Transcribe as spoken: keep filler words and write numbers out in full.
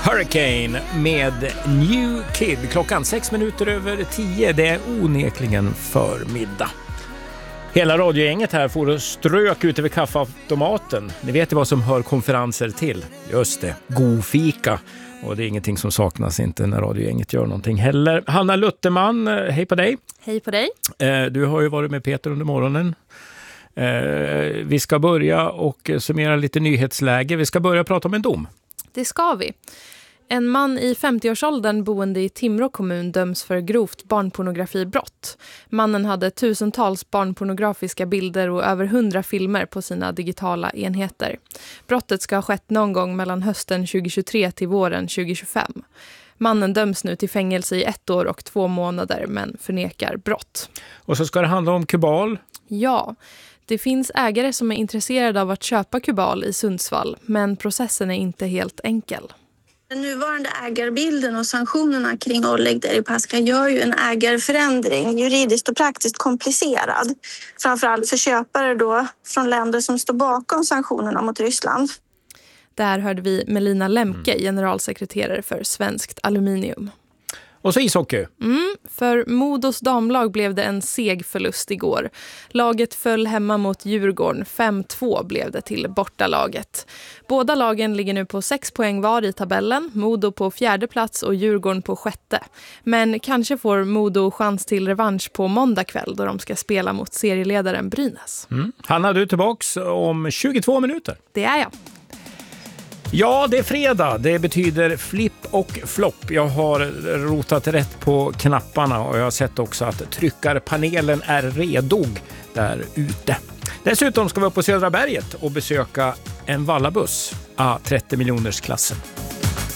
Hurricane med New Kid. Klockan sex minuter över tio. Det är onekligen förmiddag. Hela radiogänget här får och strök ut över kaffeautomaten. Ni vet ju vad som hör konferenser till. Just det, god fika. Och det är ingenting som saknas inte när radiogänget gör någonting heller. Hanna Lutterman, hej på dig. Hej på dig. Du har ju varit med Peter under morgonen. Vi ska börja och summera lite nyhetsläge. Vi ska börja prata om en dom. Det ska vi. En man i femtioårsåldern boende i Timrå kommun döms för grovt barnpornografibrott. Mannen hade tusentals barnpornografiska bilder och över hundra filmer på sina digitala enheter. Brottet ska ha skett någon gång mellan hösten tjugohundratjugotre till våren tjugohundratjugofem. Mannen döms nu till fängelse i ett år och två månader men förnekar brott. Och så ska det handla om Kubal. Ja, det finns ägare som är intresserade av att köpa Kubal i Sundsvall, men processen är inte helt enkel. Den nuvarande ägarbilden och sanktionerna kring Oleg Deripaska gör ju en ägarförändring juridiskt och praktiskt komplicerad. Framförallt för köpare då från länder som står bakom sanktionerna mot Ryssland. Där hörde vi Melina Lemke, generalsekreterare för Svenskt Aluminium. Och så ishockey. Mm, för Modos damlag blev det en seg förlust igår. Laget föll hemma mot Djurgården. fem två blev det till bortalaget. Båda lagen ligger nu på sex poäng var i tabellen. Modo på fjärde plats och Djurgården på sjätte. Men kanske får Modo chans till revansch på måndag kväll då de ska spela mot serieledaren Brynäs. Mm. Hanna, du är tillbaks om tjugotvå minuter. Det är jag. Ja, det är fredag. Det betyder flipp och flopp. Jag har rotat rätt på knapparna och jag har sett också att tryckarpanelen är redo där ute. Dessutom ska vi upp på Södra berget och besöka en vallabuss, ah, trettio miljoners klassen.